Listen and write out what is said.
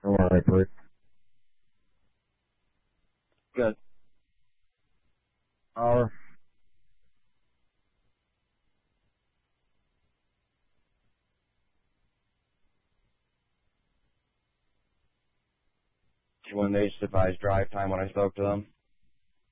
All right, Brick. Good. Hour. When they advised drive time when I spoke to them.